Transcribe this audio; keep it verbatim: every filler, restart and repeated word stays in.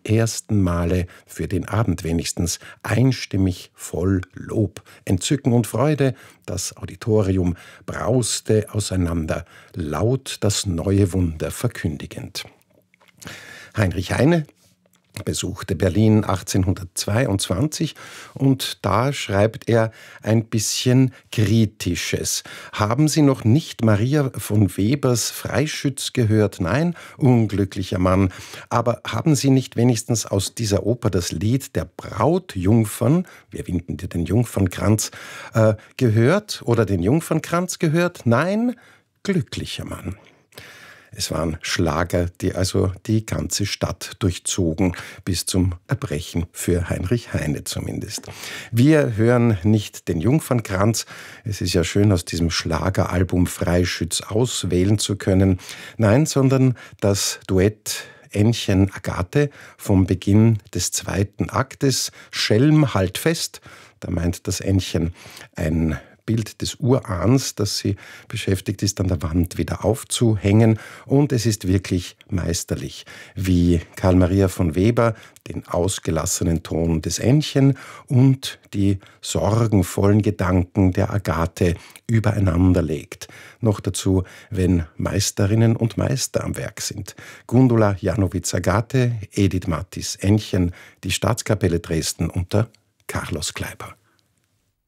ersten Male, für den Abend wenigstens, einstimmig voll Lob, Entzücken und Freude. Das Auditorium brauste auseinander, laut das neue Wunder verkündigend. Heinrich Heine besuchte Berlin achtzehnhundertzweiundzwanzig und da schreibt er ein bisschen Kritisches. Haben Sie noch nicht Maria von Webers Freischütz gehört? Nein, unglücklicher Mann. Aber haben Sie nicht wenigstens aus dieser Oper das Lied der Brautjungfern, wir winden dir den Jungfernkranz, äh, gehört oder den Jungfernkranz gehört? Nein, glücklicher Mann. Es waren Schlager, die also die ganze Stadt durchzogen, bis zum Erbrechen für Heinrich Heine zumindest. Wir hören nicht den Jungfernkranz, es ist ja schön, aus diesem Schlageralbum Freischütz auswählen zu können, nein, sondern das Duett Ännchen Agathe vom Beginn des zweiten Aktes, Schelm halt fest, da meint das Ännchen ein Bild des Urahns, das sie beschäftigt ist, an der Wand wieder aufzuhängen. Und es ist wirklich meisterlich, wie Karl Maria von Weber den ausgelassenen Ton des Ännchen und die sorgenvollen Gedanken der Agathe übereinander legt. Noch dazu, wenn Meisterinnen und Meister am Werk sind. Gundula Janowitz-Agathe, Edith Mattis Ännchen, die Staatskapelle Dresden unter Carlos Kleiber.